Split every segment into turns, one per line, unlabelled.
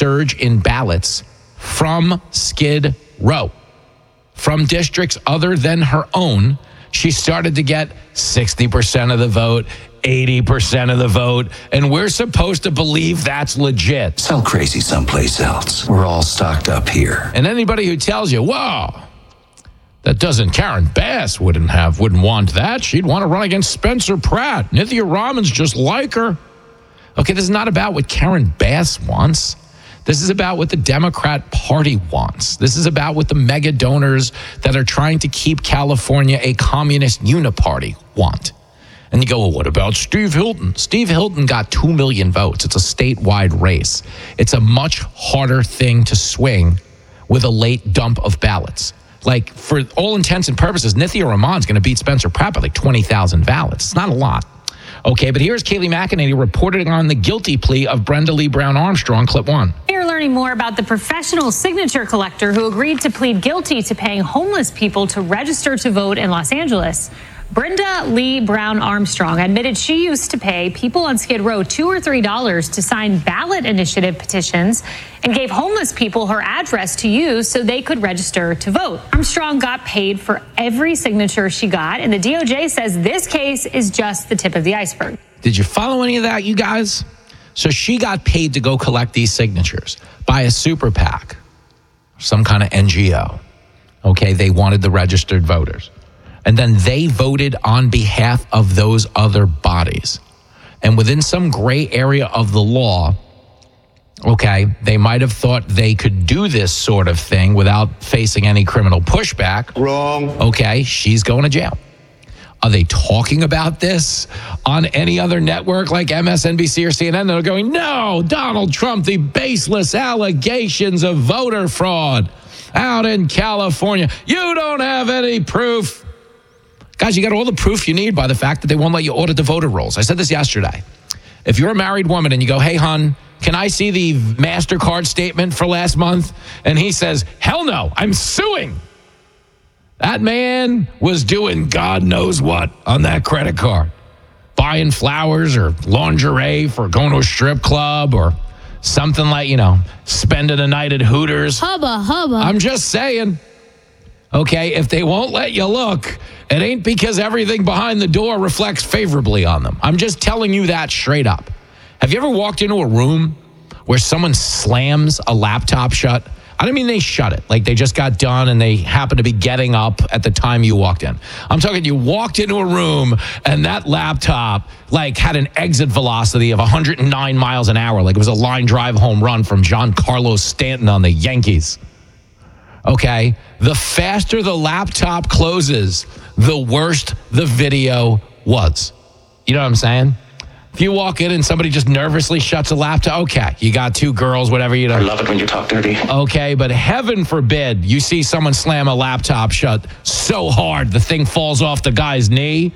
surge in ballots from Skid Row. From districts other than her own, she started to get 60% of the vote, 80% of the vote, and we're supposed to believe that's legit.
Sell crazy someplace else. We're all stocked up here.
And anybody who tells you, whoa, that doesn't, Karen Bass wouldn't want that. She'd want to run against Spencer Pratt. Nithya Raman's just like her. Okay, this is not about what Karen Bass wants. This is about what the Democrat Party wants. This is about what the mega donors that are trying to keep California a communist uniparty want. And you go, well, what about Steve Hilton? Steve Hilton got 2 million votes. It's a statewide race. It's a much harder thing to swing with a late dump of ballots. Like, for all intents and purposes, Nithya Raman's going to beat Spencer Pratt by like 20,000 ballots. It's not a lot. Okay, but here's Kayleigh McEnany reporting on the guilty plea of Brenda Lee Brown Armstrong, clip 1.
We're learning more about the professional signature collector who agreed to plead guilty to paying homeless people to register to vote in Los Angeles. Brenda Lee Brown Armstrong admitted she used to pay people on Skid Row $2 or $3 to sign ballot initiative petitions and gave homeless people her address to use so they could register to vote. Armstrong got paid for every signature she got, and the DOJ says this case is just the tip of the iceberg.
Did you follow any of that, you guys? So she got paid to go collect these signatures by a super PAC, some kind of NGO. Okay, they wanted the registered voters. And then they voted on behalf of those other bodies. And within some gray area of the law, okay, they might have thought they could do this sort of thing without facing any criminal pushback.
Wrong.
Okay, she's going to jail. Are they talking about this on any other network like MSNBC or CNN? They're going, no, Donald Trump, the baseless allegations of voter fraud out in California. You don't have any proof. Guys, you got all the proof you need by the fact that they won't let you audit the voter rolls. I said this yesterday. If you're a married woman and you go, hey, hon, can I see the MasterCard statement for last month? And he says, hell no, I'm suing. That man was doing God knows what on that credit card. Buying flowers or lingerie for going to a strip club or something like, spending a night at Hooters.
Hubba, hubba.
I'm just saying. Okay, if they won't let you look, it ain't because everything behind the door reflects favorably on them. I'm just telling you that straight up. Have you ever walked into a room where someone slams a laptop shut? I don't mean they shut it, like they just got done and they happen to be getting up at the time you walked in. I'm talking you walked into a room and that laptop like had an exit velocity of 109 miles an hour, like it was a line drive home run from Giancarlo Stanton on the Yankees. Okay, the faster the laptop closes, the worse the video was. You know what I'm saying? If you walk in and somebody just nervously shuts a laptop, okay, you got two girls, whatever,
I love it when you talk dirty.
Okay, but heaven forbid you see someone slam a laptop shut so hard the thing falls off the guy's knee.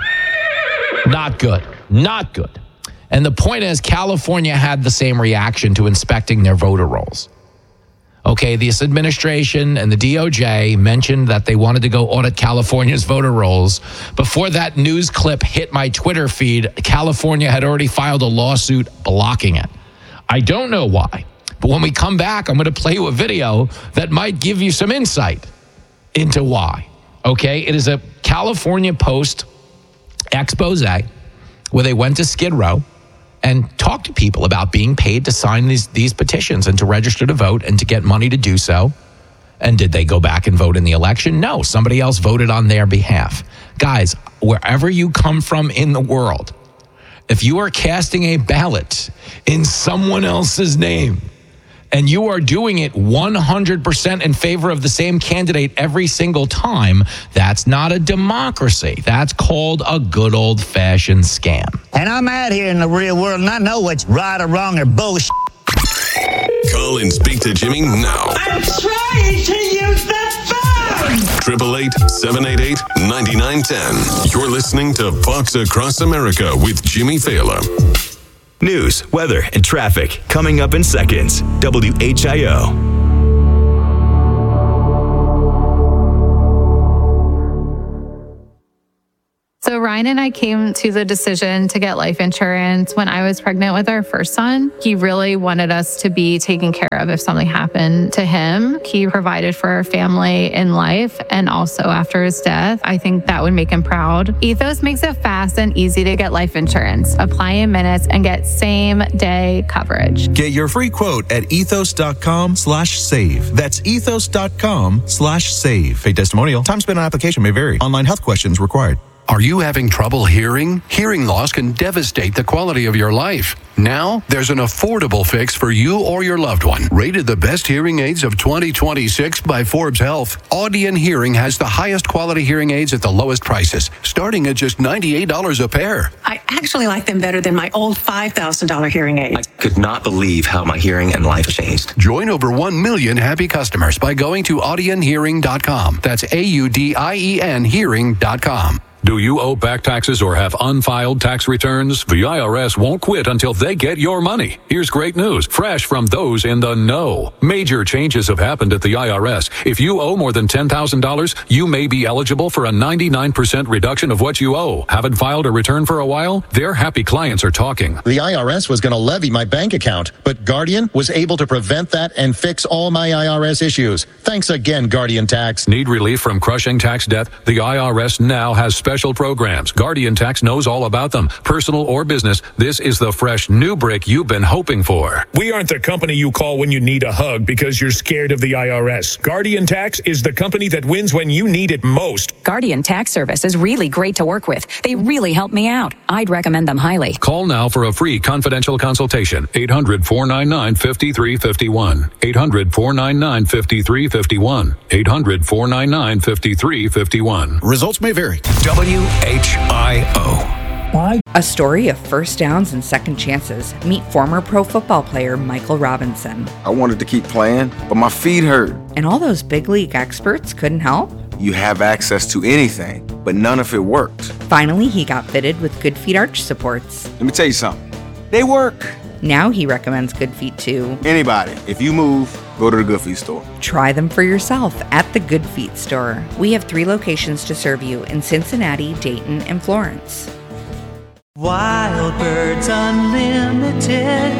Not good. Not good. And the point is, California had the same reaction to inspecting their voter rolls. Okay, this administration and the DOJ mentioned that they wanted to go audit California's voter rolls. Before that news clip hit my Twitter feed, California had already filed a lawsuit blocking it. I don't know why, but when we come back, I'm going to play you a video that might give you some insight into why. Okay, it is a California Post expose where they went to Skid Row and talk to people about being paid to sign these petitions and to register to vote and to get money to do so. And did they go back and vote in the election? No, somebody else voted on their behalf. Guys, wherever you come from in the world, if you are casting a ballot in someone else's name and you are doing it 100% in favor of the same candidate every single time, that's not a democracy. That's called a good old-fashioned scam.
And I'm out here in the real world, and I know what's right or wrong or bullshit.
Call and speak to Jimmy now.
I'm trying to use the phone!
888-788-9910. You're listening to Fox Across America with Jimmy Failla.
News, weather, and traffic coming up in seconds. WHIO.
So
Ryan and I came to the decision to get life insurance when I was pregnant with our first son. He really wanted us to be taken care of if something happened to him. He provided for our family in life and also after his death. I think that would make him proud. Ethos makes it fast and easy to get life insurance. Apply in minutes and get same-day coverage.
Get your free quote at ethos.com/save. That's ethos.com/save. Pay testimonial. Time spent on application may vary. Online health questions required.
Are you having trouble hearing? Hearing loss can devastate the quality of your life. Now, there's an affordable fix for you or your loved one. Rated the best hearing aids of 2026 by Forbes Health, Audion Hearing has the highest quality hearing aids at the lowest prices, starting at just $98 a pair.
I actually like them better than my old $5,000 hearing aids.
I could not believe how my hearing and life changed.
Join over 1 million happy customers by going to audionhearing.com. That's AUDIEN hearing.com.
Do you owe back taxes or have unfiled tax returns? The IRS won't quit until they get your money. Here's great news, fresh from those in the know. Major changes have happened at the IRS. If you owe more than $10,000, you may be eligible for a 99% reduction of what you owe. Haven't filed a return for a while? Their happy clients are talking.
The IRS was going to levy my bank account, but Guardian was able to prevent that and fix all my IRS issues. Thanks again, Guardian Tax.
Need relief from crushing tax debt? The IRS now has special programs. Guardian Tax knows all about them. Personal or business, this is the fresh new brick you've been hoping for.
We aren't the company you call when you need a hug because you're scared of the IRS. Guardian Tax is the company that wins when you need it most.
Guardian Tax Service is really great to work with. They really help me out. I'd recommend them highly.
Call now for a free confidential consultation. 800-499-5351. 800-499-5351. 800-499-5351.
Results may vary.
WHIO. A story of first downs and second chances. Meet former pro football player Michael Robinson.
I wanted to keep playing, but my feet hurt.
And all those big league experts couldn't help?
You have access to anything, but none of it worked.
Finally, he got fitted with Good Feet arch supports.
Let me tell you something. They work.
Now he recommends Good Feet to
anybody. If you move, go to the Good Feet store.
Try them for yourself at the Good Feet store. We have 3 locations to serve you in Cincinnati, Dayton, and Florence.
Wild Birds Unlimited.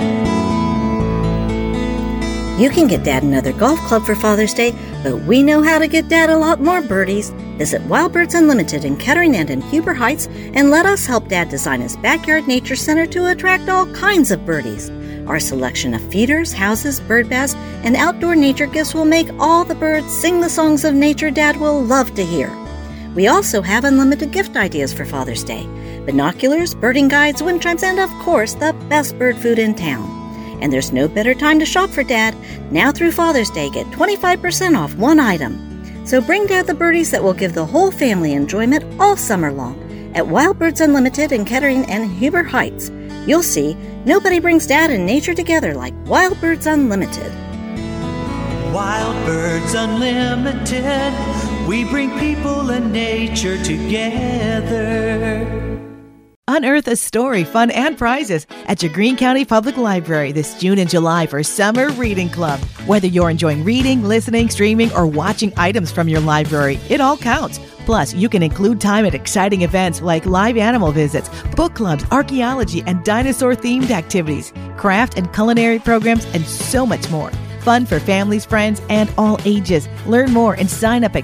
You can get Dad another golf club for Father's Day, but we know how to get Dad a lot more birdies. Visit Wild Birds Unlimited in Kettering and in Huber Heights and let us help Dad design his backyard nature center to attract all kinds of birdies. Our selection of feeders, houses, bird baths, and outdoor nature gifts will make all the birds sing the songs of nature Dad will love to hear. We also have unlimited gift ideas for Father's Day. Binoculars, birding guides, wind chimes, and of course, the best bird food in town. And there's no better time to shop for Dad. Now through Father's Day, get 25% off one item. So bring Dad the birdies that will give the whole family enjoyment all summer long at Wild Birds Unlimited in Kettering and Huber Heights. You'll see, nobody brings Dad and nature together like Wild Birds Unlimited.
Wild Birds Unlimited. We bring people and nature together.
Unearth a story, fun, and prizes at your Greene County Public Library this June and July for Summer Reading Club. Whether you're enjoying reading, listening, streaming, or watching items from your library, it all counts. Plus, you can include time at exciting events like live animal visits, book clubs, archaeology, and dinosaur-themed activities, craft and culinary programs, and so much more. Fun for families, friends, and all ages. Learn more and sign up at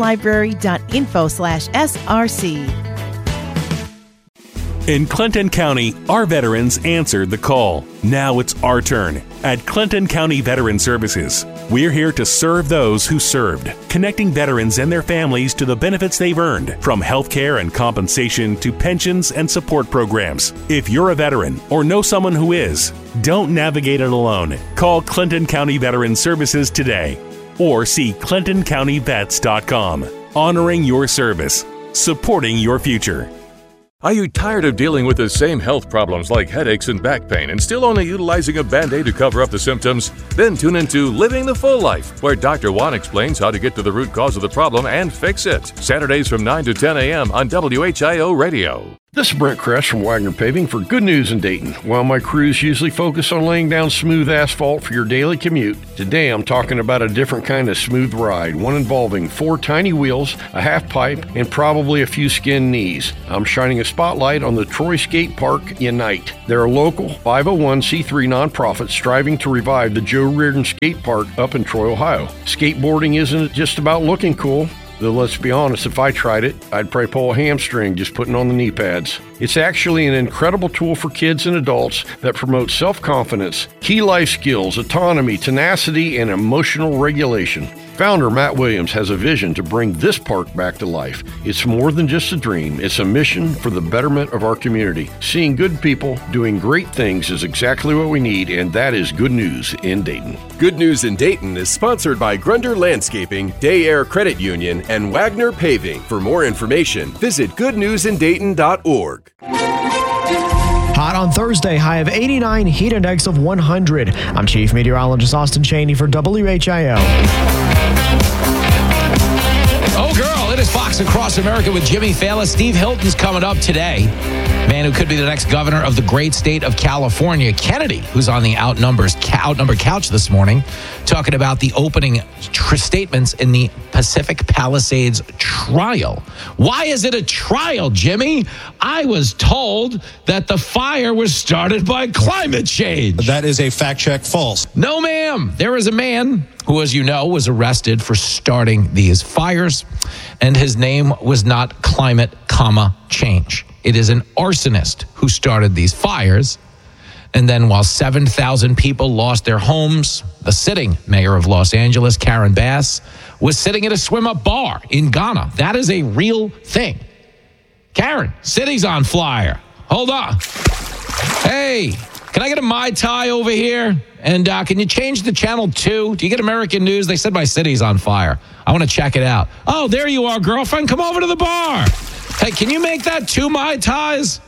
greenlibrary.info/SRC.
In Clinton County, our veterans answered the call. Now it's our turn at Clinton County Veteran Services. We're here to serve those who served, connecting veterans and their families to the benefits they've earned, from health care and compensation to pensions and support programs. If you're a veteran or know someone who is, don't navigate it alone. Call Clinton County Veteran Services today or see ClintonCountyVets.com. Honoring your service, supporting your future.
Are you tired of dealing with the same health problems like headaches and back pain and still only utilizing a Band-Aid to cover up the symptoms? Then tune into Living the Full Life, where Dr. Juan explains how to get to the root cause of the problem and fix it. Saturdays from 9 to 10 a.m. on WHIO Radio.
This is Brent Kress from Wagner Paving for Good News in Dayton. While my crews usually focus on laying down smooth asphalt for your daily commute, today I'm talking about a different kind of smooth ride, one involving 4 tiny wheels, a half pipe, and probably a few skinned knees. I'm shining a spotlight on the Troy Skate Park Unite. They're a local 501c3 nonprofit striving to revive the Joe Reardon Skate Park up in Troy, Ohio. Skateboarding isn't just about looking cool. Though let's be honest, if I tried it, I'd probably pull a hamstring just putting on the knee pads. It's actually an incredible tool for kids and adults that promotes self-confidence, key life skills, autonomy, tenacity, and emotional regulation. Founder Matt Williams has a vision to bring this park back to life. It's more than just a dream. It's a mission for the betterment of our community. Seeing good people doing great things is exactly what we need, and that is Good News in Dayton.
Good News in Dayton is sponsored by Grunder Landscaping, Day Air Credit Union, and Wagner Paving. For more information, visit goodnewsindayton.org.
Hot on Thursday, high of 89, heat index of 100. I'm Chief Meteorologist Austin Chaney for WHIO.
Oh, girl, it is Fox Across America with Jimmy Fallon. Steve Hilton's coming up today. Man who could be the next governor of the great state of California. Kennedy, who's on the outnumbered couch this morning, talking about the opening statements in the Pacific Palisades trial. Why is it a trial, Jimmy? I was told that the fire was started by climate change.
That is a fact check false.
No, ma'am. There is a man who, as you know, was arrested for starting these fires, and his name was not climate, change. It is an arsonist who started these fires. And then while 7,000 people lost their homes, the sitting mayor of Los Angeles, Karen Bass, was sitting at a swim-up bar in Ghana. That is a real thing. Karen, city's on fire. Hold on. Hey, can I get a Mai Tai over here? And can you change the channel 2? Do you get American News? They said my city's on fire. I want to check it out. Oh, there you are, girlfriend. Come over to the bar. Hey, can you make that 2 Mai Tais?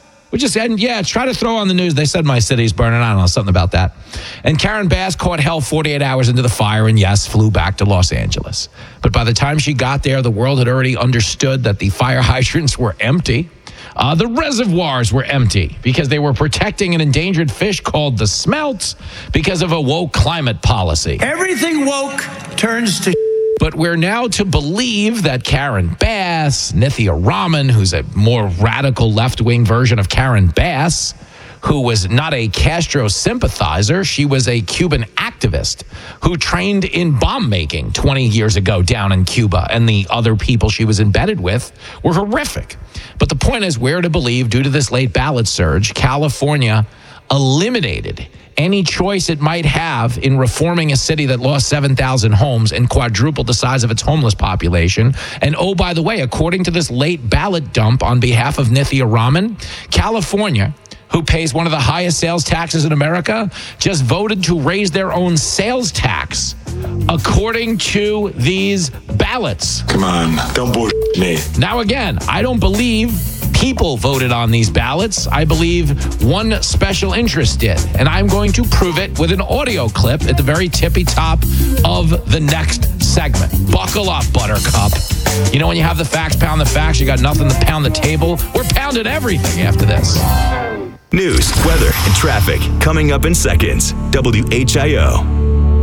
Try to throw on the news. They said my city's burning. I don't know, something about that. And Karen Bass caught hell 48 hours into the fire and, yes, flew back to Los Angeles. But by the time she got there, the world had already understood that the fire hydrants were empty. The reservoirs were empty because they were protecting an endangered fish called the smelts because of a woke climate policy.
Everything woke turns to
But we're now to believe that Karen Bass, Nithya Raman, who's a more radical left-wing version of Karen Bass, who was not a Castro sympathizer, she was a Cuban activist who trained in bomb making 20 years ago down in Cuba, and the other people she was embedded with were horrific. But the point is, we're to believe, due to this late ballot surge, California eliminated any choice it might have in reforming a city that lost 7,000 homes and quadrupled the size of its homeless population. And oh, by the way, according to this late ballot dump on behalf of Nithya Raman, California, who pays one of the highest sales taxes in America, just voted to raise their own sales tax according to these ballots.
Come on, don't bullshit me.
Now again, I don't believe people voted on these ballots. I believe one special interest did, and I'm going to prove it with an audio clip at the very tippy top of the next segment. Buckle up, Buttercup. You know, when you have the facts, pound the facts, you got nothing to pound the table. We're pounding everything after this.
News, weather, and traffic coming up in seconds. WHIO.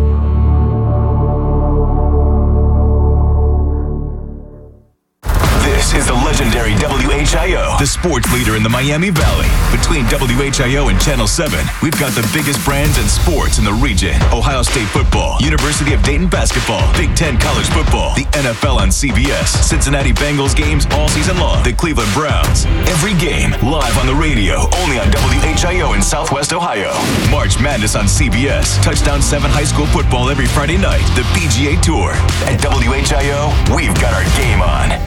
This is the legendary WHIO, the sports leader in the Miami Valley. Between WHIO and Channel 7, we've got the biggest brands in sports in the region. Ohio State football, University of Dayton basketball, Big Ten college football, the NFL on CBS, Cincinnati Bengals games all season long, the Cleveland Browns. Every game live on the radio, only on WHIO in Southwest Ohio. March Madness on CBS, Touchdown 7 high school football every Friday night, the PGA Tour. At WHIO, we've got our game on.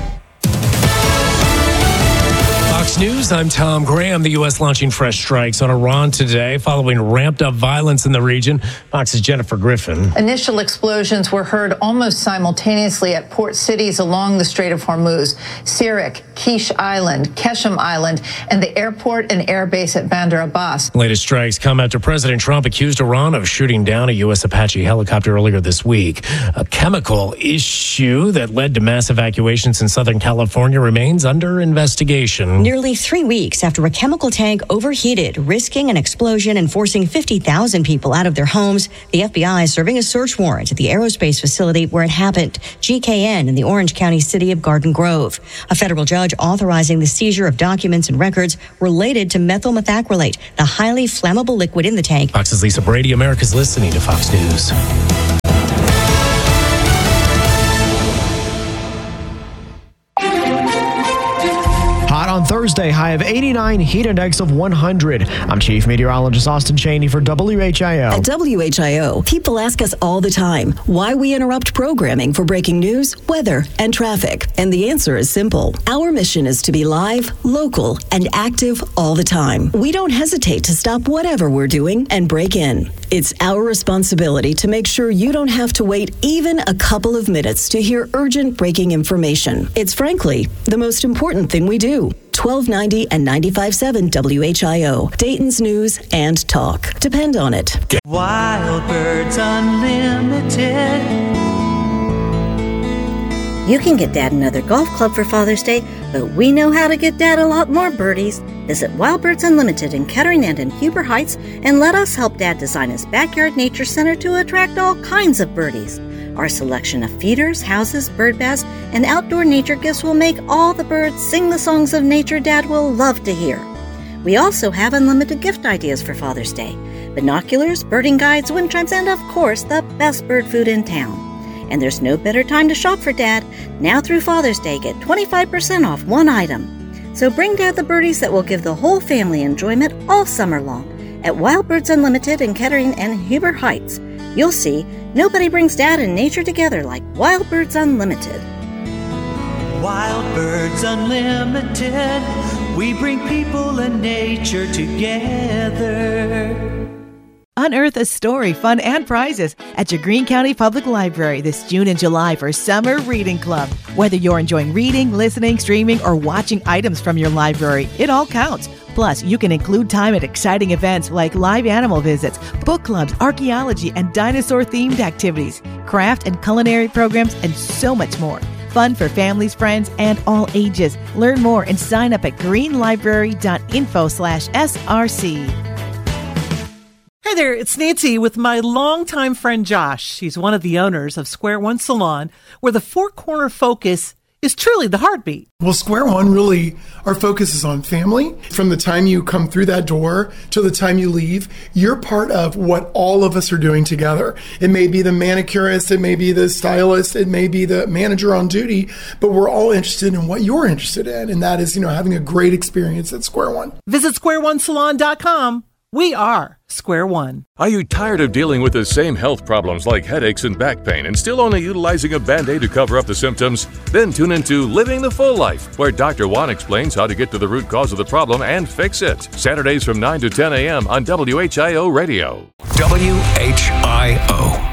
Fox News, I'm Tom Graham. The U.S. launching fresh strikes on Iran today following ramped-up violence in the region. Fox's Jennifer Griffin.
Initial explosions were heard almost simultaneously at port cities along the Strait of Hormuz, Sirak, Kish Island, Keshem Island, and the airport and air base at Bandar Abbas.
Latest strikes come after President Trump accused Iran of shooting down a U.S. Apache helicopter earlier this week. A chemical issue that led to mass evacuations in Southern California remains under investigation.
Nearly
nearly 3 weeks after a chemical tank overheated, risking an explosion and forcing 50,000 people out of their homes. The FBI is serving a search warrant at the aerospace facility where it happened, GKN, in the Orange County city of Garden Grove. A federal judge authorizing the seizure of documents and records related to methyl methacrylate, the highly flammable liquid in the tank.
Fox's Lisa Brady. America's listening to Fox News.
Hot on Thursday, high of 89, heat index of 100. I'm Chief Meteorologist Austin Cheney for WHIO.
At WHIO, people ask us all the time why we interrupt programming for breaking news, weather, and traffic. And the answer is simple. Our mission is to be live, local, and active all the time. We don't hesitate to stop whatever we're doing and break in. It's our responsibility to make sure you don't have to wait even a couple of minutes to hear urgent breaking information. It's frankly the most important thing we do. 1290 and 95.7 WHIO, Dayton's news and talk. Depend on it.
Wild Birds Unlimited.
You can get Dad another golf club for Father's Day, but we know how to get Dad a lot more birdies. Visit Wild Birds Unlimited in Kettering and in Huber Heights and let us help Dad design his backyard nature center to attract all kinds of birdies. Our selection of feeders, houses, bird baths, and outdoor nature gifts will make all the birds sing the songs of nature Dad will love to hear. We also have unlimited gift ideas for Father's Day. Binoculars, birding guides, wind chimes, and of course, the best bird food in town. And there's no better time to shop for Dad. Now through Father's Day, get 25% off one item. So bring Dad the birdies that will give the whole family enjoyment all summer long at Wild Birds Unlimited in Kettering and Huber Heights. You'll see, nobody brings Dad and nature together like Wild Birds Unlimited.
Wild Birds Unlimited. We bring people and nature together.
Unearth a story, fun, and prizes at your Greene County Public Library this June and July for Summer Reading Club. Whether you're enjoying reading, listening, streaming, or watching items from your library, it all counts. Plus, you can include time at exciting events like live animal visits, book clubs, archaeology, and dinosaur-themed activities, craft and culinary programs, and so much more. Fun for families, friends, and all ages. Learn more and sign up at greenlibrary.info/SRC.
Hey there, it's Nancy with my longtime friend Josh. He's one of the owners of Square One Salon, where the four-corner focus is truly the heartbeat.
Well, Square One, really, our focus is on family. From the time you come through that door to the time you leave, you're part of what all of us are doing together. It may be the manicurist, it may be the stylist, it may be the manager on duty, but we're all interested in what you're interested in, and that is, having a great experience at Square One.
Visit squareonesalon.com. We are Square One.
Are you tired of dealing with the same health problems like headaches and back pain and still only utilizing a Band-Aid to cover up the symptoms? Then tune into Living the Full Life, where Dr. Juan explains how to get to the root cause of the problem and fix it. Saturdays from 9 to 10 a.m. on WHIO Radio.
WHIO.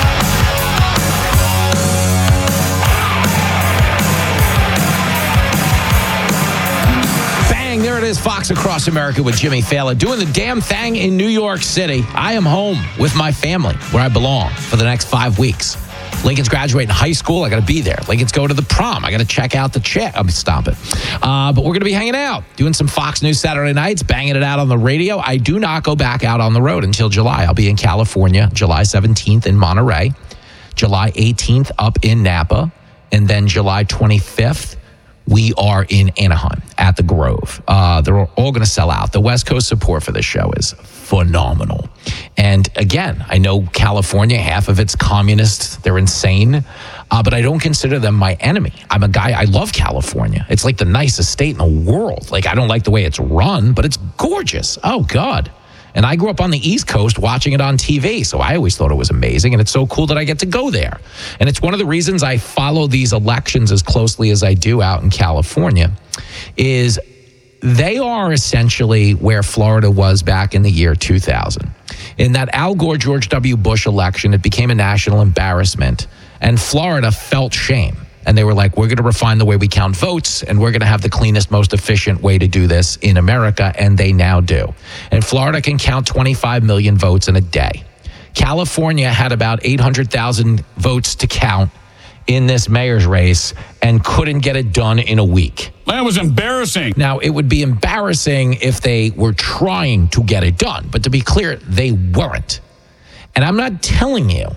There it is, Fox Across America with Jimmy Fallon, doing the damn thing in New York City. I am home with my family, where I belong, for the next 5 weeks. Lincoln's graduating high school. I got to be there. Lincoln's going to the prom. I got to check out the chick. Stop it. But we're going to be hanging out, doing some Fox News Saturday nights, banging it out on the radio. I do not go back out on the road until July. I'll be in California, July 17th in Monterey, July 18th up in Napa, and then July 25th, we are in Anaheim at the Grove. They're all going to sell out. The West Coast support for this show is phenomenal. And again, I know California, half of it's communists. They're insane. But I don't consider them my enemy. I'm a guy, I love California. It's like the nicest state in the world. Like, I don't like the way it's run, but it's gorgeous. Oh, God. And I grew up on the East Coast watching it on TV, so I always thought it was amazing, and it's so cool that I get to go there. And it's one of the reasons I follow these elections as closely as I do out in California, is they are essentially where Florida was back in the year 2000. In that Al Gore, George W. Bush election, it became a national embarrassment, and Florida felt shame. And they were like, we're going to refine the way we count votes, and we're going to have the cleanest, most efficient way to do this in America, and they now do. And Florida can count 25 million votes in a day. California had about 800,000 votes to count in this mayor's race and couldn't get it done in a week.
That was embarrassing.
Now, it would be embarrassing if they were trying to get it done. But to be clear, they weren't. And I'm not telling you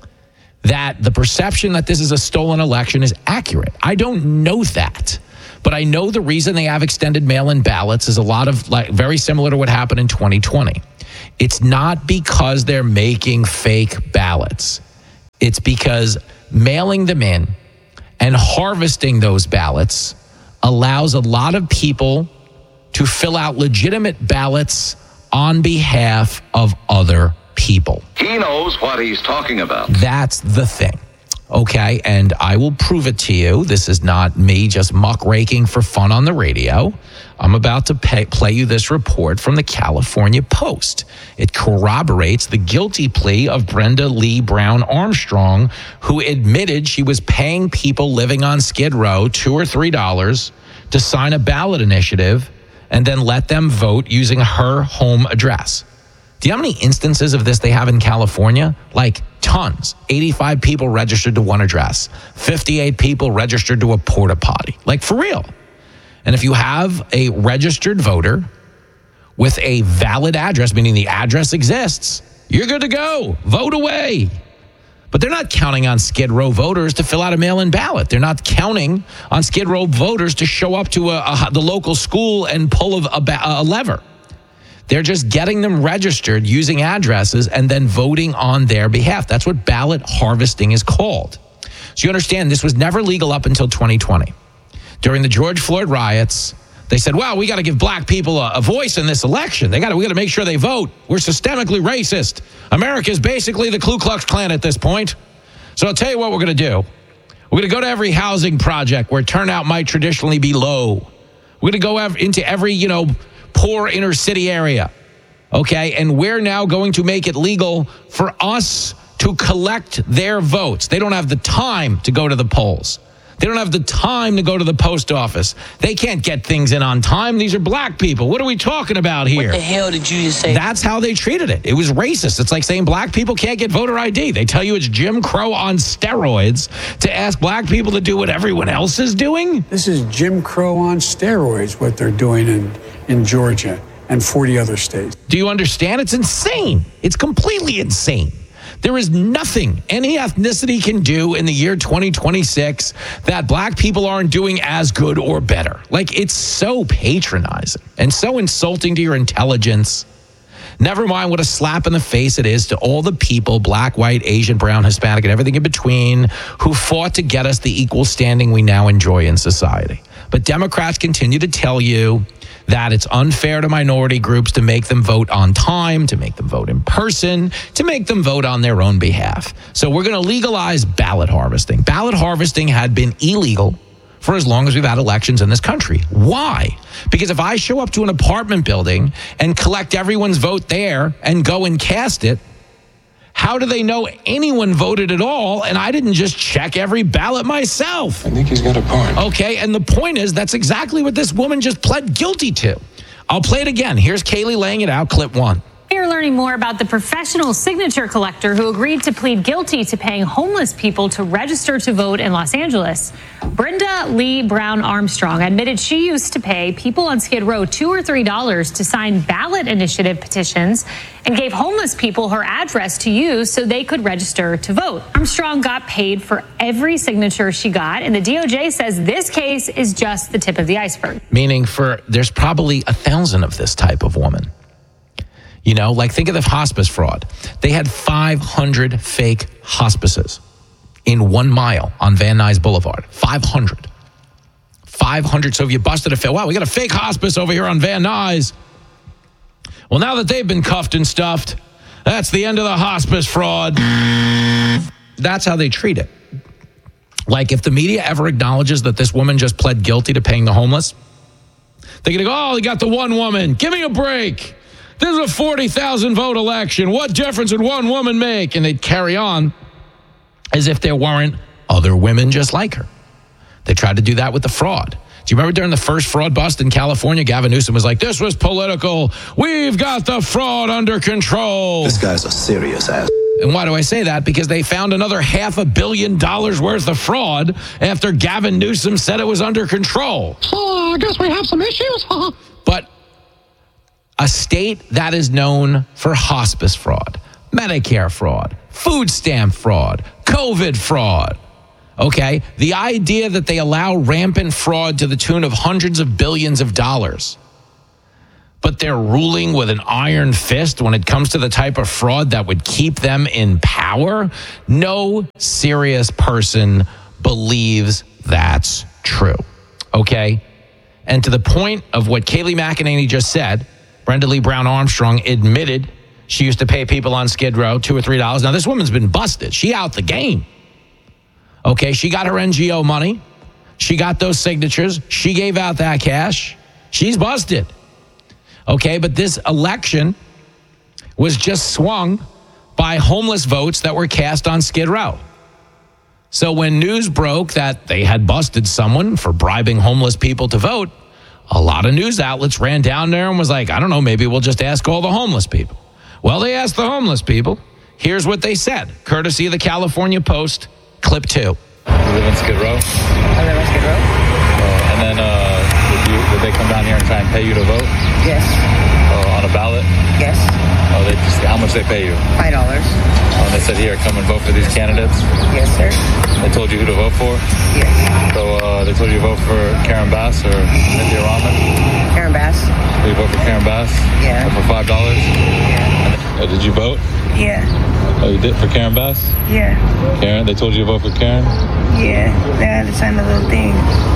that the perception that this is a stolen election is accurate. I don't know that. But I know the reason they have extended mail-in ballots is a lot of very similar to what happened in 2020. It's not because they're making fake ballots. It's because mailing them in and harvesting those ballots allows a lot of people to fill out legitimate ballots on behalf of other people.
He knows what he's talking about.
That's the thing. Okay, and I will prove it to you. This is not me just muckraking for fun on the radio. I'm about to play you this report from the California Post. It corroborates the guilty plea of Brenda Lee Brown Armstrong, who admitted she was paying people living on Skid Row $2 or $3 to sign a ballot initiative and then let them vote using her home address. Do you know how many instances of this they have in California? Like tons. 85 people registered to one address. 58 people registered to a porta potty. Like for real. And if you have a registered voter with a valid address, meaning the address exists, you're good to go. Vote away. But they're not counting on Skid Row voters to fill out a mail-in ballot. They're not counting on Skid Row voters to show up to the local school and pull a lever. They're just getting them registered using addresses and then voting on their behalf. That's what ballot harvesting is called. So you understand, this was never legal up until 2020. During the George Floyd riots, they said, well, we got to give black people a voice in this election. We got to make sure they vote. We're systemically racist. America is basically the Ku Klux Klan at this point. So I'll tell you what we're going to do. We're going to go to every housing project where turnout might traditionally be low. We're going to go into every, poor inner city area, okay? And we're now going to make it legal for us to collect their votes. They don't have the time to go to the polls. They don't have the time to go to the post office. They can't get things in on time. These are black people. What are we talking about here?
What the hell did you just say?
That's how they treated it. It was racist. It's like saying black people can't get voter ID. They tell you it's Jim Crow on steroids to ask black people to do what everyone else is doing.
This is Jim Crow on steroids, what they're doing in Georgia and 40 other states.
Do you understand? It's insane. It's completely insane. There is nothing any ethnicity can do in the year 2026 that black people aren't doing as good or better. Like, it's so patronizing and so insulting to your intelligence. Never mind what a slap in the face it is to all the people, black, white, Asian, brown, Hispanic, and everything in between, who fought to get us the equal standing we now enjoy in society. But Democrats continue to tell you that it's unfair to minority groups to make them vote on time, to make them vote in person, to make them vote on their own behalf. So we're going to legalize ballot harvesting. Ballot harvesting had been illegal for as long as we've had elections in this country. Why? Because if I show up to an apartment building and collect everyone's vote there and go and cast it, how do they know anyone voted at all and I didn't just check every ballot myself?
I think he's got a point.
Okay, and the point is that's exactly what this woman just pled guilty to. I'll play it again. Here's Kaylee laying it out, clip 1.
You're learning more about the professional signature collector who agreed to plead guilty to paying homeless people to register to vote in Los Angeles. Brenda Lee Brown Armstrong admitted she used to pay people on Skid Row $2 or $3 to sign ballot initiative petitions and gave homeless people her address to use so they could register to vote. Armstrong got paid for every signature she got, and the DOJ says this case is just the tip of the iceberg.
Meaning there's probably 1,000 of this type of woman. Think of the hospice fraud. They had 500 fake hospices in 1 mile on Van Nuys Boulevard. 500. So if you busted we got a fake hospice over here on Van Nuys. Well, now that they've been cuffed and stuffed, that's the end of the hospice fraud. That's how they treat it. Like, if the media ever acknowledges that this woman just pled guilty to paying the homeless, they're going to go, they got the one woman. Give me a break. This is a 40,000 vote election. What difference would one woman make? And they'd carry on as if there weren't other women just like her. They tried to do that with the fraud. Do you remember during the first fraud bust in California, Gavin Newsom was like, this was political. We've got the fraud under control.
This guy's a serious ass.
And why do I say that? Because they found another $500 million worth of fraud after Gavin Newsom said it was under control.
So I guess we have some issues.
But a state that is known for hospice fraud, Medicare fraud, food stamp fraud, COVID fraud. Okay, the idea that they allow rampant fraud to the tune of hundreds of billions of dollars, but they're ruling with an iron fist when it comes to the type of fraud that would keep them in power? No serious person believes that's true. Okay? And to the point of what Kayleigh McEnany just said, Brenda Lee Brown Armstrong admitted she used to pay people on Skid Row $2 or $3. Now, this woman's been busted. She out the game. Okay, she got her NGO money. She got those signatures. She gave out that cash. She's busted. Okay, but this election was just swung by homeless votes that were cast on Skid Row. So when news broke that they had busted someone for bribing homeless people to vote, a lot of news outlets ran down there and was like, I don't know, maybe we'll just ask all the homeless people. Well, they asked the homeless people. Here's what they said, courtesy of the California Post, clip 2.
You live in Skid Row?
I live in Skid Row.
And then did they come down here and try and pay you to vote?
Yes.
On a ballot?
Yes.
How much they pay you?
$5.
And they said, here, come and vote for these candidates?
Yes, sir.
They told you who to vote for?
Yes.
So they told you to vote for Karen Bass or Cynthia Rahman?
Karen Bass.
Did you vote for Karen Bass?
Yeah.
For $5? Yeah. Did you vote?
Yeah.
Oh, you did for Karen Bass?
Yeah.
Karen? They told you to vote for Karen?
Yeah. They had to sign the little thing.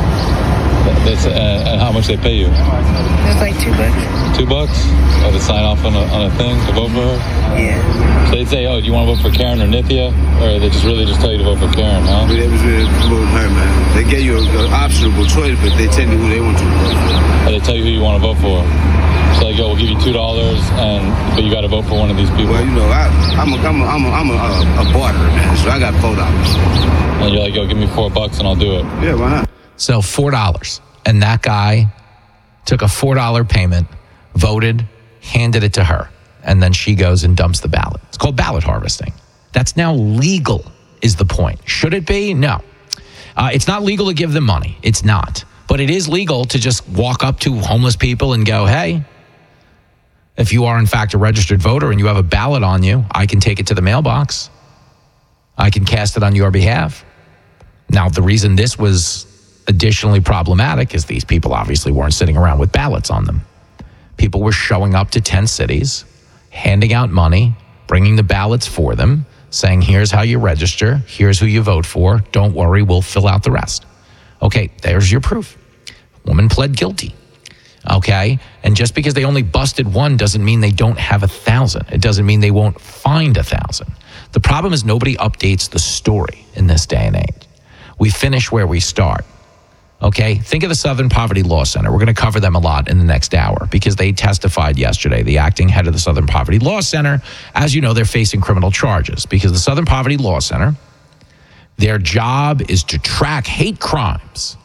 And how much they pay you?
It was like $2.
$2? Oh, to sign off on a thing to vote for her?
Yeah.
So they'd say, oh, do you want to vote for Karen or Nithya? Or they just really just tell you to vote for Karen, huh?
But it was really vote her, man. They gave you an optional choice, but they tell you who they want you to vote for.
Oh, they tell you who you want to vote for. So like, yo, we'll give you $2, but you got to vote for one of these people.
Well, you know, I'm a barterer, man. So I got $4.
And you're like, yo, give me $4 and I'll do it.
Yeah, why not?
So $4. And that guy took a $4 payment, voted, handed it to her, and then she goes and dumps the ballot. It's called ballot harvesting. That's now legal, is the point. Should it be? No. It's not legal to give them money. It's not. But it is legal to just walk up to homeless people and go, hey, if you are in fact a registered voter and you have a ballot on you, I can take it to the mailbox. I can cast it on your behalf. Now, the reason this was additionally problematic is these people obviously weren't sitting around with ballots on them. People were showing up to 10 cities, handing out money, bringing the ballots for them, saying, here's how you register, here's who you vote for, don't worry, we'll fill out the rest. Okay, there's your proof. Woman pled guilty. Okay, and just because they only busted one doesn't mean they don't have 1,000. It doesn't mean they won't find 1,000. The problem is nobody updates the story in this day and age. We finish where we start. Okay, think of the Southern Poverty Law Center. We're going to cover them a lot in the next hour because they testified yesterday. The acting head of the Southern Poverty Law Center, as you know, they're facing criminal charges because the Southern Poverty Law Center, their job is to track hate crimes.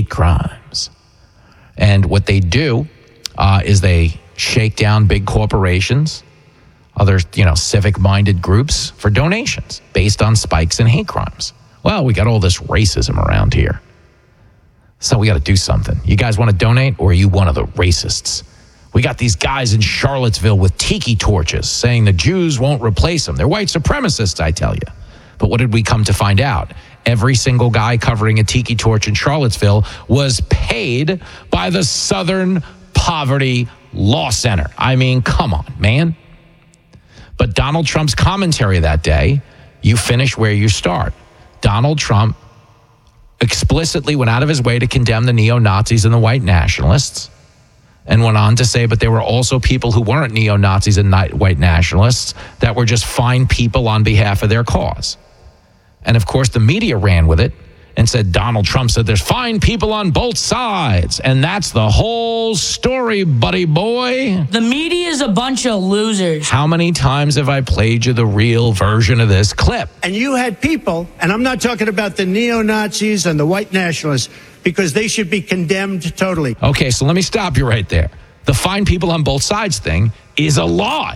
And what they do is they shake down big corporations, other, civic-minded groups for donations based on spikes in hate crimes. Well, we got all this racism around here. So we got to do something. You guys want to donate, or are you one of the racists? We got these guys in Charlottesville with tiki torches saying the Jews won't replace them. They're white supremacists, I tell you. But what did we come to find out? Every single guy covering a tiki torch in Charlottesville was paid by the Southern Poverty Law Center. I mean, come on, man. But Donald Trump's commentary that day, you finish where you start. Donald Trump explicitly went out of his way to condemn the neo-Nazis and the white nationalists and went on to say, but there were also people who weren't neo-Nazis and white nationalists that were just fine people on behalf of their cause. And of course, the media ran with it and said, Donald Trump said there's fine people on both sides. And that's the whole story, buddy boy.
The media is a bunch of losers.
How many times have I played you the real version of this clip?
And you had people, and I'm not talking about the neo-Nazis and the white nationalists, because they should be condemned totally.
Okay, so let me stop you right there. The fine people on both sides thing is a lie.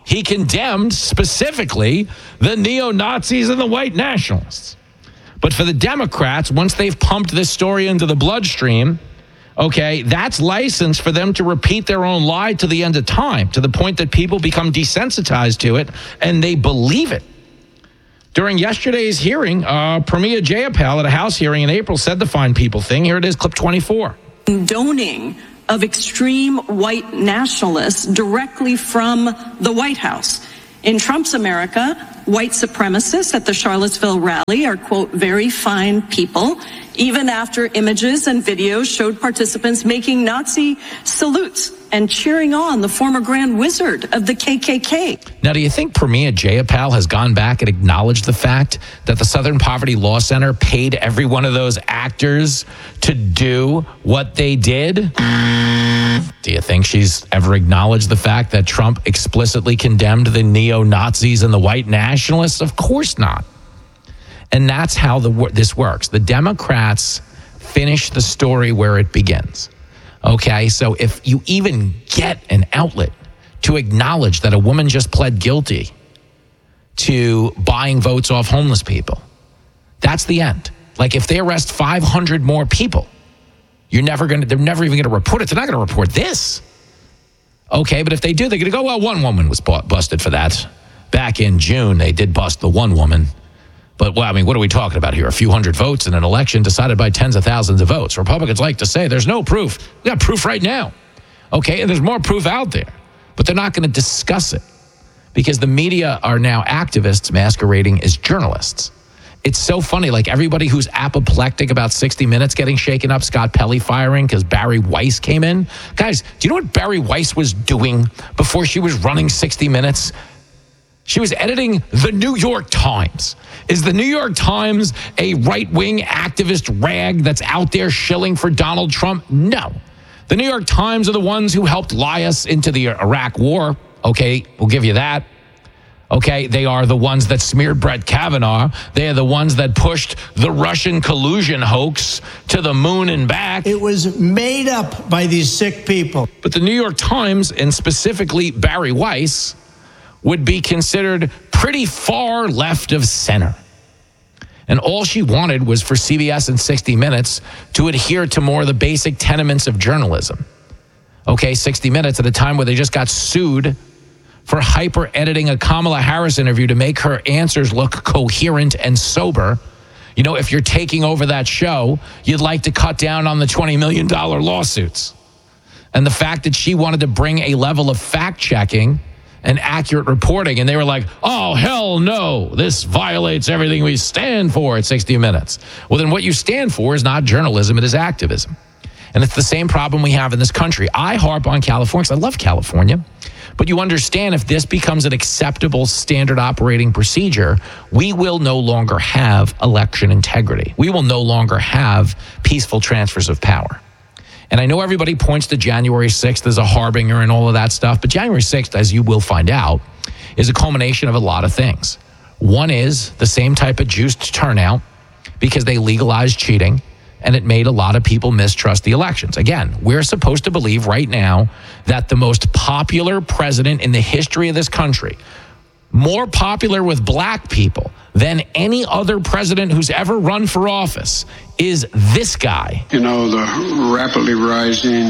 He condemned specifically the neo-Nazis and the white nationalists. But for the Democrats, once they've pumped this story into the bloodstream, okay, that's license for them to repeat their own lie to the end of time, to the point that people become desensitized to it and they believe it. During yesterday's hearing, Pramila Jayapal at a House hearing in April said the fine people thing. Here it is, clip 24.
Condoning of extreme white nationalists directly from the White House. In Trump's America, white supremacists at the Charlottesville rally are, quote, very fine people, even after images and videos showed participants making Nazi salutes and cheering on the former Grand Wizard of the KKK.
Now, do you think Pramila Jayapal has gone back and acknowledged the fact that the Southern Poverty Law Center paid every one of those actors to do what they did? Do you think she's ever acknowledged the fact that Trump explicitly condemned the neo-Nazis and the white nationalists? Of course not. And that's how this works. The Democrats finish the story where it begins. Okay, so if you even get an outlet to acknowledge that a woman just pled guilty to buying votes off homeless people, that's the end. Like if they arrest 500 more people, they're never even going to report it. They're not going to report this. Okay, but if they do, they're going to go, well, one woman was busted for that. Back in June, they did bust the one woman. But, well, I mean, what are we talking about here? A few hundred votes in an election decided by tens of thousands of votes. Republicans like to say there's no proof. We got proof right now. Okay, and there's more proof out there. But they're not going to discuss it because the media are now activists masquerading as journalists. It's so funny, like everybody who's apoplectic about 60 Minutes getting shaken up, Scott Pelley firing because Barry Weiss came in. Guys, do you know what Barry Weiss was doing before she was running 60 Minutes? She was editing the New York Times. Is the New York Times a right-wing activist rag that's out there shilling for Donald Trump? No. The New York Times are the ones who helped lie us into the Iraq war. Okay, we'll give you that. Okay, they are the ones that smeared Brett Kavanaugh. They are the ones that pushed the Russian collusion hoax to the moon and back.
It was made up by these sick people.
But the New York Times, and specifically Barry Weiss, would be considered pretty far left of center. And all she wanted was for CBS and 60 Minutes to adhere to more of the basic tenements of journalism. Okay, 60 Minutes at a time where they just got sued for hyper-editing a Kamala Harris interview to make her answers look coherent and sober. You know, if you're taking over that show, you'd like to cut down on the $20 million lawsuits. And the fact that she wanted to bring a level of fact-checking and accurate reporting, and they were like, oh, hell no, this violates everything we stand for at 60 Minutes. Well, then what you stand for is not journalism, it is activism. And it's the same problem we have in this country. I harp on California because I love California, but you understand if this becomes an acceptable standard operating procedure, we will no longer have election integrity. We will no longer have peaceful transfers of power. And I know everybody points to January 6th as a harbinger and all of that stuff, but January 6th, as you will find out, is a culmination of a lot of things. One is the same type of juiced turnout because they legalized cheating, and it made a lot of people mistrust the elections. Again, we're supposed to believe right now that the most popular president in the history of this country, more popular with black people than any other president who's ever run for office, is this guy.
You know, the rapidly rising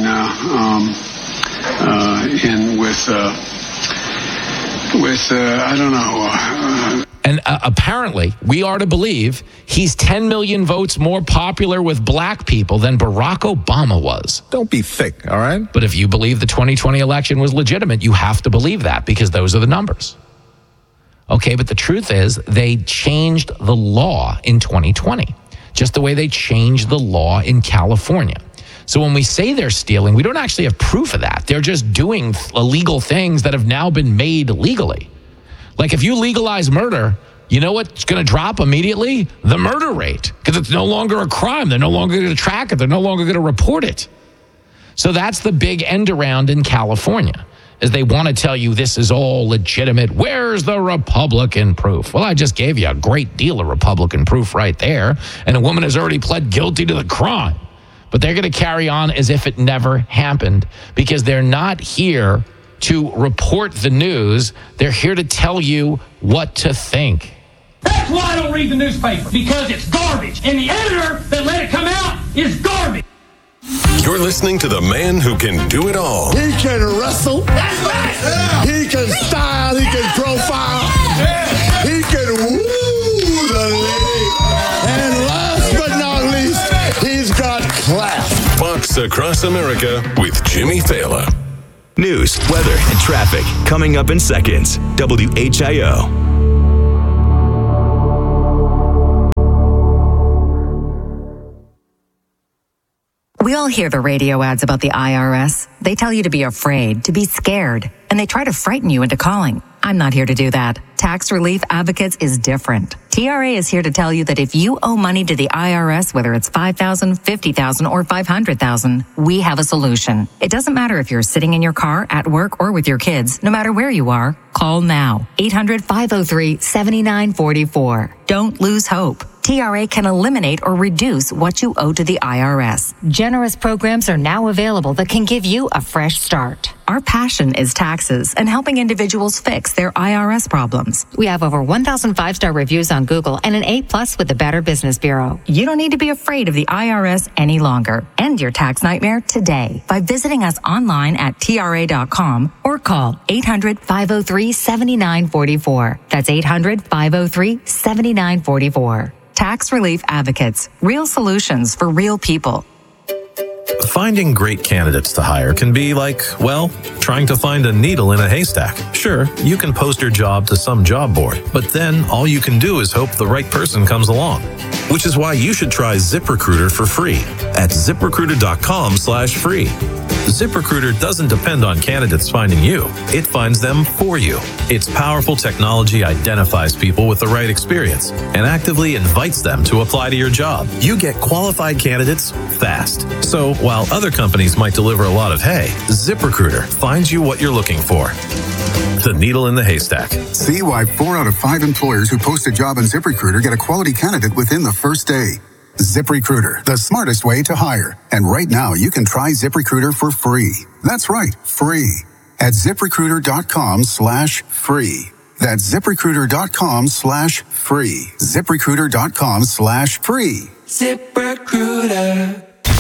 I don't know.
And apparently, we are to believe he's 10 million votes more popular with black people than Barack Obama was.
Don't be thick, all right?
But if you believe the 2020 election was legitimate, you have to believe that because those are the numbers. Okay, but the truth is they changed the law in 2020, just the way they changed the law in California. So when we say they're stealing, we don't actually have proof of that. They're just doing illegal things that have now been made legally. Like if you legalize murder, you know what's going to drop immediately? The murder rate, because it's no longer a crime. They're no longer going to track it. They're no longer going to report it. So that's the big end around in California, is they want to tell you this is all legitimate. Where's the Republican proof? Well, I just gave you a great deal of Republican proof right there, and a woman has already pled guilty to the crime. But they're going to carry on as if it never happened because they're not here to report the news. They're here to tell you what to think.
That's why I don't read the newspaper, because it's garbage. And the editor that let it come out is garbage.
You're listening to the man who can do it all.
He can wrestle. That's right. Yeah. He can style. He can profile. Yeah. He can woo the lady. And last but not least, he's got class.
Fox Across America with Jimmy Fallon.
News, weather, and traffic coming up in seconds. WHIO.
We all hear the radio ads about the IRS. They tell you to be afraid, to be scared, and they try to frighten you into calling. I'm not here to do that. Tax Relief Advocates is different. TRA is here to tell you that if you owe money to the IRS, whether it's $5,000, $50,000, or $500,000, we have a solution. It doesn't matter if you're sitting in your car, at work, or with your kids. No matter where you are, call now. 800-503-7944. Don't lose hope. TRA can eliminate or reduce what you owe to the IRS. Generous programs are now available that can give you a fresh start. Our passion is taxes and helping individuals fix their IRS problems. We have over 1,000 5-star reviews on Google and an A+ with the Better Business Bureau. You don't need to be afraid of the IRS any longer. End your tax nightmare today by visiting us online at TRA.com or call 800-503-7944. That's 800-503-7944. Tax Relief Advocates. Real solutions for real people.
Finding great candidates to hire can be like, well, trying to find a needle in a haystack. Sure, you can post your job to some job board, but then all you can do is hope the right person comes along. Which is why you should try ZipRecruiter for free at ZipRecruiter.com/free. ZipRecruiter doesn't depend on candidates finding you. It finds them for you. Its powerful technology identifies people with the right experience and actively invites them to apply to your job. You get qualified candidates fast. So while other companies might deliver a lot of hay, ZipRecruiter finds you what you're looking for. The needle in the haystack.
See why 4 out of 5 employers who post a job on ZipRecruiter get a quality candidate within the first day. ZipRecruiter, the smartest way to hire. And right now, you can try ZipRecruiter for free. That's right, free. At ZipRecruiter.com/free. That's ZipRecruiter.com/free. ZipRecruiter.com/free.
ZipRecruiter.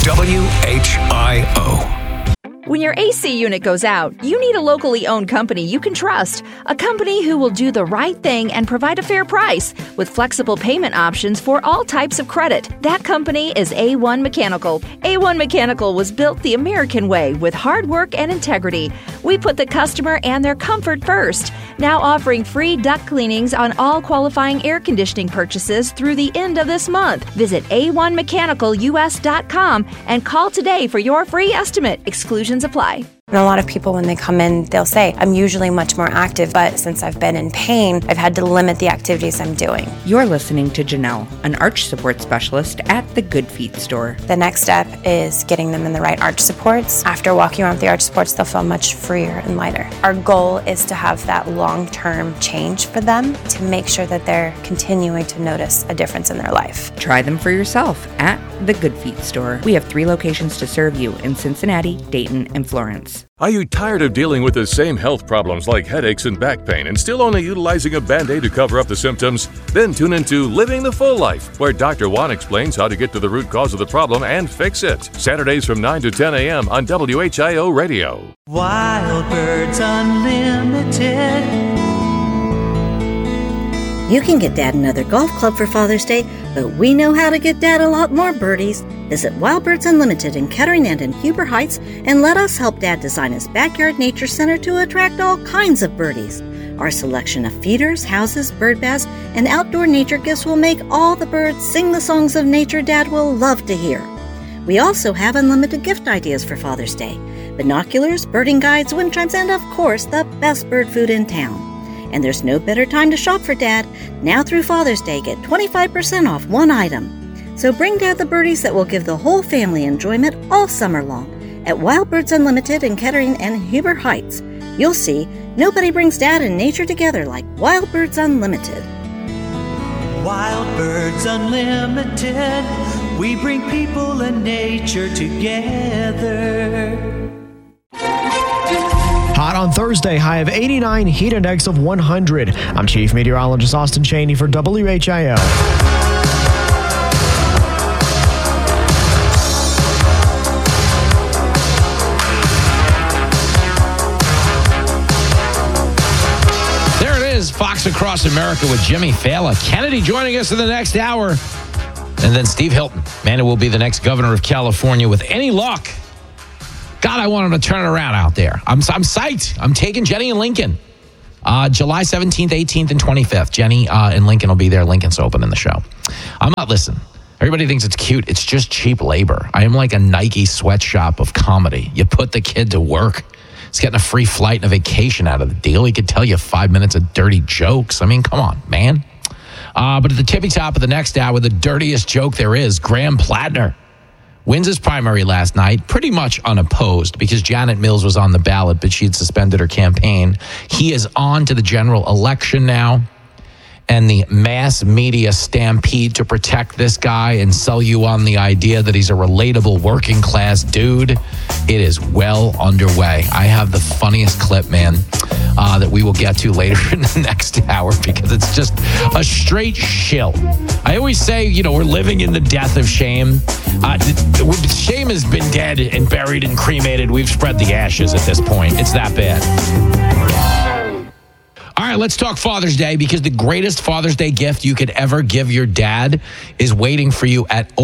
WHIO.
When your AC unit goes out, you need a locally owned company you can trust. A company who will do the right thing and provide a fair price with flexible payment options for all types of credit. That company is A1 Mechanical. A1 Mechanical was built the American way with hard work and integrity. We put the customer and their comfort first. Now offering free duct cleanings on all qualifying air conditioning purchases through the end of this month. Visit A1MechanicalUS.com and call today for your free estimate. Exclusions apply.
And a lot of people, when they come in, they'll say, I'm usually much more active, but since I've been in pain, I've had to limit the activities I'm doing.
You're listening to Janelle, an arch support specialist at the Good Feet store.
The next step is getting them in the right arch supports. After walking around with the arch supports, they'll feel much freer and lighter. Our goal is to have that long-term change for them to make sure that they're continuing to notice a difference in their life.
Try them for yourself at the Good Feet store. We have 3 locations to serve you in Cincinnati, Dayton, and Florence.
Are you tired of dealing with the same health problems like headaches and back pain and still only utilizing a Band-Aid to cover up the symptoms? Then tune into Living the Full Life, where Dr. Juan explains how to get to the root cause of the problem and fix it. Saturdays from 9 to 10 a.m. on WHIO Radio.
Wild Birds Unlimited.
You can get Dad another golf club for Father's Day, but we know how to get Dad a lot more birdies. Visit Wild Birds Unlimited in Kettering and in Huber Heights and let us help Dad design his backyard nature center to attract all kinds of birdies. Our selection of feeders, houses, bird baths, and outdoor nature gifts will make all the birds sing the songs of nature Dad will love to hear. We also have unlimited gift ideas for Father's Day. Binoculars, birding guides, wind chimes, and of course, the best bird food in town. And there's no better time to shop for Dad. Now through Father's Day, get 25% off one item. So bring Dad the birdies that will give the whole family enjoyment all summer long at Wild Birds Unlimited in Kettering and Huber Heights. You'll see, nobody brings Dad and nature together like Wild Birds Unlimited.
Wild Birds Unlimited. We bring people and nature together.
Hot Hot on Thursday, high of 89, heat index of 100. I'm Chief Meteorologist Austin Cheney for WHIO.
Fox Across America with Jimmy Fallon. Kennedy joining us in the next hour. And then Steve Hilton, man, who will be the next governor of California with any luck. God, I want him to turn it around out there. I'm psyched. I'm taking Jenny and Lincoln. July 17th, 18th, and 25th. Jenny and Lincoln will be there. Lincoln's opening the show. Listen, everybody thinks it's cute. It's just cheap labor. I am like a Nike sweatshop of comedy. You put the kid to work. He's getting a free flight and a vacation out of the deal. He could tell you 5 minutes of dirty jokes. I mean, come on, man. But at the tippy top of the next hour, the dirtiest joke there is, Graham Plattner wins his primary last night, pretty much unopposed because Janet Mills was on the ballot, but she'd suspended her campaign. He is on to the general election now. And the mass media stampede to protect this guy and sell you on the idea that he's a relatable working class dude, it is well underway. I have the funniest clip, man, that we will get to later in the next hour because it's just a straight shill. I always say, we're living in the death of shame. Shame has been dead and buried and cremated. We've spread the ashes at this point. It's that bad. All right, let's talk Father's Day because the greatest Father's Day gift you could ever give your dad is waiting for you at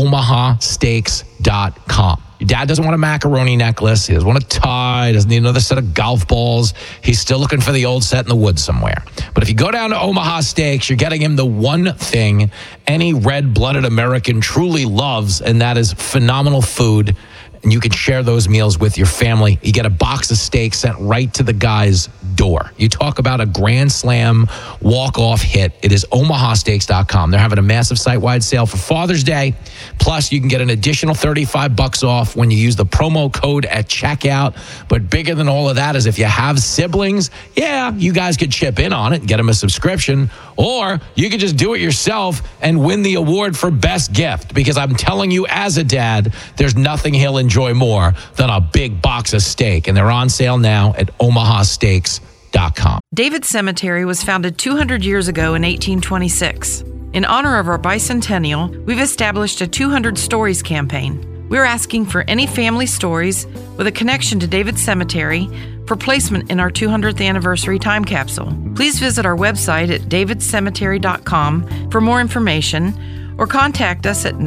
omahasteaks.com. Your dad doesn't want a macaroni necklace. He doesn't want a tie. He doesn't need another set of golf balls. He's still looking for the old set in the woods somewhere. But if you go down to Omaha Steaks, you're getting him the one thing any red-blooded American truly loves, and that is phenomenal food. And you can share those meals with your family. You get a box of steaks sent right to the guy's door. You talk about a Grand Slam walk-off hit. It is omahasteaks.com. They're having a massive site-wide sale for Father's Day. Plus, you can get an additional $35 off when you use the promo code at checkout. But bigger than all of that is if you have siblings, you guys could chip in on it and get them a subscription. Or you could just do it yourself and win the award for best gift. Because I'm telling you, as a dad, there's nothing he'll enjoy more than a big box of steak. And they're on sale now at omahasteaks.com.
David Cemetery was founded 200 years ago in 1826. In honor of our bicentennial, we've established a 200 Stories campaign. We're asking for any family stories with a connection to David Cemetery for placement in our 200th anniversary time capsule. Please visit our website at davidcemetery.com for more information or contact us at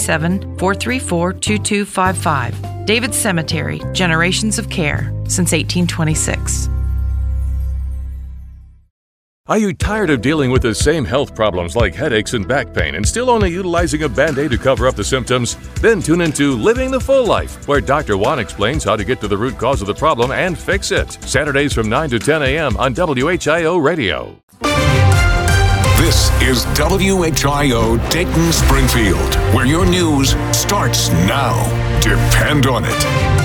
937-434-2255. David Cemetery, Generations of Care, since 1826.
Are you tired of dealing with the same health problems like headaches and back pain and still only utilizing a Band-Aid to cover up the symptoms? Then tune into Living the Full Life, where Dr. Juan explains how to get to the root cause of the problem and fix it. Saturdays from 9 to 10 a.m. on WHIO Radio.
This is WHIO Dayton Springfield, where your news starts now. Depend on it.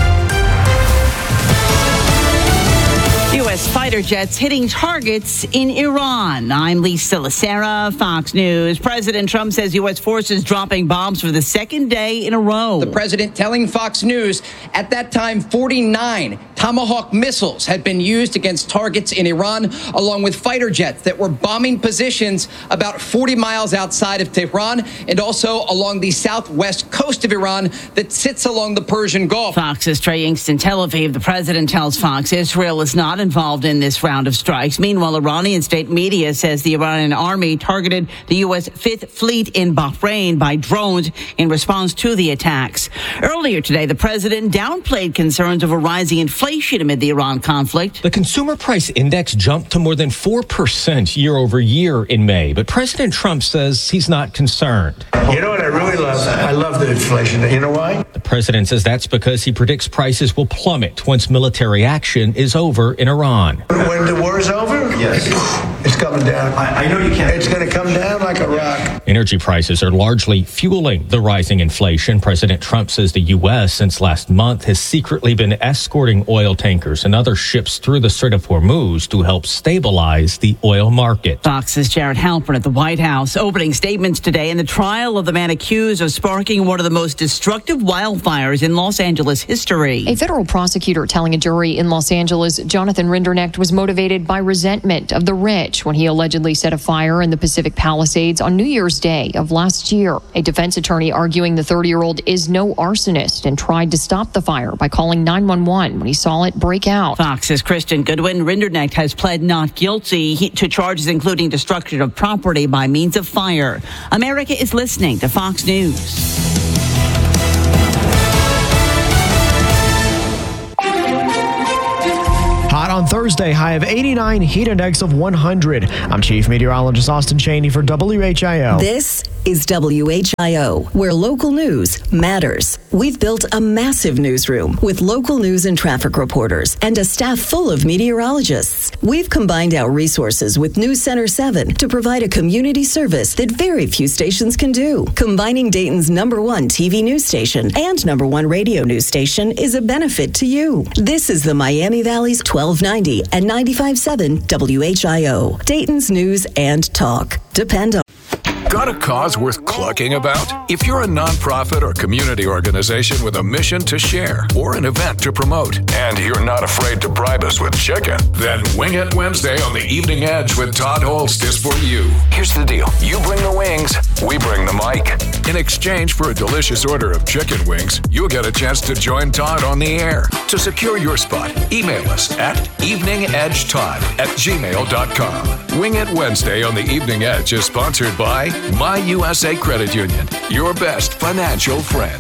U.S. fighter jets hitting targets in Iran. I'm Lisa Lacera, Fox News. President Trump says U.S. forces dropping bombs for the second day in a row.
The president telling Fox News at that time 49 Tomahawk missiles had been used against targets in Iran, along with fighter jets that were bombing positions about 40 miles outside of Tehran and also along the southwest coast of Iran that sits along the Persian Gulf.
Fox's Trey Inks in Tel Aviv. The president tells Fox Israel is not involved in this round of strikes. Meanwhile, Iranian state media says the Iranian army targeted the U.S. Fifth Fleet in Bahrain by drones in response to the attacks. Earlier today, the president downplayed concerns over rising inflation amid the Iran conflict.
The consumer price index jumped to more than 4% year over year in May, but President Trump says he's not concerned.
You know what I really love? I love the inflation. You know why?
The president says that's because he predicts prices will plummet once military action is over in Iran.
When the war is over?
Yes.
It's coming down.
I know you can't.
It's going to come down like a rock.
Energy prices are largely fueling the rising inflation. President Trump says the U.S. since last month has secretly been escorting oil tankers and other ships through the Strait of Hormuz to help stabilize the oil market.
Fox's Jared Halpern at the White House opening statements today in the trial of the man accused of sparking one of the most destructive wildfires in Los Angeles history.
A federal prosecutor telling a jury in Los Angeles Jonathan Rinderknecht was motivated by resentment of the rich when he allegedly set a fire in the Pacific Palisades on New Year's Day of last year. A defense attorney arguing the 30-year-old is no arsonist and tried to stop the fire by calling 911 when he saw it break out.
Fox's Kristen Goodwin. Rinderknecht has pled not guilty to charges including destruction of property by means of fire. America is listening to Fox News.
Hot on Thursday, high of 89, heat index of 100. I'm Chief Meteorologist Austin Chaney for WHIO.
This is WHIO, where local news matters. We've built a massive newsroom with local news and traffic reporters and a staff full of meteorologists. We've combined our resources with News Center 7 to provide a community service that very few stations can do. Combining Dayton's #1 TV news station and #1 radio news station is a benefit to you. This is the Miami Valley's 1290 and 95.7 WHIO, Dayton's news and talk. Depend on.
Got a cause worth clucking about? If you're a nonprofit or community organization with a mission to share or an event to promote, and you're not afraid to bribe us with chicken, then Wing It Wednesday on the Evening Edge with Todd Holst is for you. Here's the deal. You bring the wings, we bring the mic. In exchange for a delicious order of chicken wings, you'll get a chance to join Todd on the air. To secure your spot, email us at eveningedgetodd@gmail.com. Wing It Wednesday on the Evening Edge is sponsored by My USA Credit Union, your best financial friend.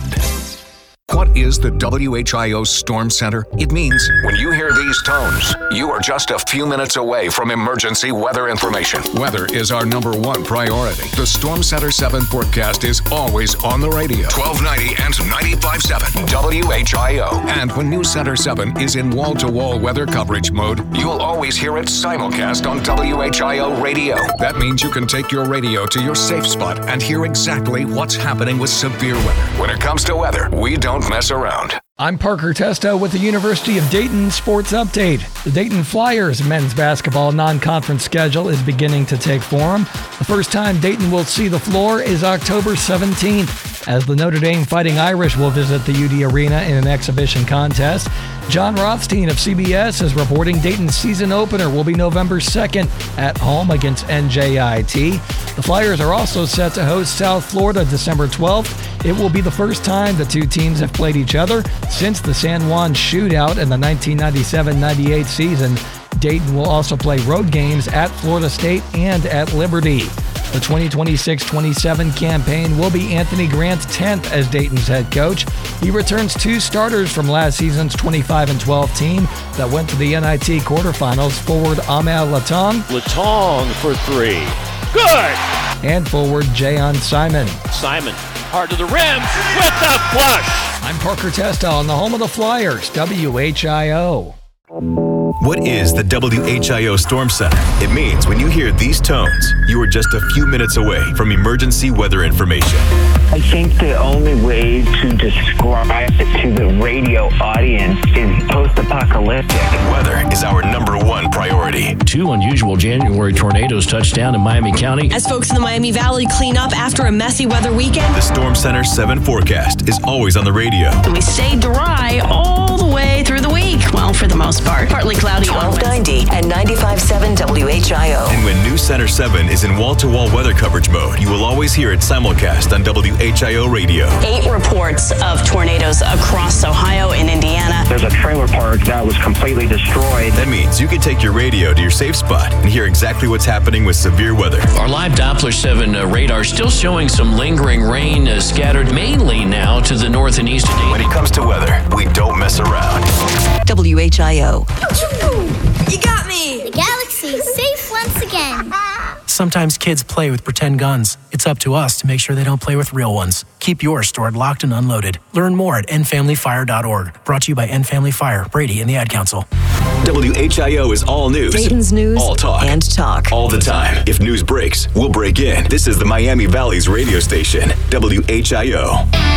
What is the WHIO Storm Center? It means when you hear these tones, you are just a few minutes away from emergency weather information. Weather is our #1 priority. The Storm Center 7 forecast is always on the radio. 1290 and 95.7 WHIO. And when News Center 7 is in wall-to-wall weather coverage mode, you'll always hear it simulcast on WHIO radio. That means you can take your radio to your safe spot and hear exactly what's happening with severe weather. When it comes to weather, we don't mess around.
I'm Parker Testa with the University of Dayton Sports Update. The Dayton Flyers men's basketball non-conference schedule is beginning to take form. The first time Dayton will see the floor is October 17th, as the Notre Dame Fighting Irish will visit the UD Arena in an exhibition contest. John Rothstein of CBS is reporting Dayton's season opener will be November 2nd at home against NJIT. The Flyers are also set to host South Florida December 12th. It will be the first time the two teams have played each other since the San Juan shootout in the 1997-98 season. Dayton will also play road games at Florida State and at Liberty. The 2026-27 campaign will be Anthony Grant's 10th as Dayton's head coach. He returns 2 starters from last season's 25-12 team that went to the NIT quarterfinals. Forward Amal Latong.
Latong for 3. Good!
And forward Jayon Simon.
Simon, hard to the rim with the flush.
I'm Parker Testa on the home of the Flyers, WHIO.
What is the WHIO Storm Center? It means when you hear these tones, you are just a few minutes away from emergency weather information.
I think the only way to describe it to the radio audience is post-apocalyptic.
Weather is our #1 priority.
2 unusual January tornadoes touched down in Miami County.
As folks in the Miami Valley clean up after a messy weather weekend.
The Storm Center 7 forecast is always on the radio.
And we stay dry all the way through the week. Well, for the most part. Partly cloudy.
1290 and 95.7 WHIO.
And when News Center 7 is in wall-to-wall weather coverage mode, you will always hear it simulcast on WHIO radio.
8 reports of tornadoes across Ohio and Indiana.
There's a trailer park that was completely destroyed.
That means you can take your radio to your safe spot and hear exactly what's happening with severe weather.
Our live Doppler 7 radar still showing some lingering rain scattered mainly now to the north and east.
When it comes to weather, we don't mess around.
WHIO.
You got me!
The galaxy is safe once again.
Sometimes kids play with pretend guns. It's up to us to make sure they don't play with real ones. Keep yours stored locked and unloaded. Learn more at endfamilyfire.org. Brought to you by End Family Fire, Brady, and the Ad Council.
WHIO is all news.
Dayton's news.
All talk.
And talk.
All the time. If news breaks, we'll break in. This is the Miami Valley's radio station, WHIO.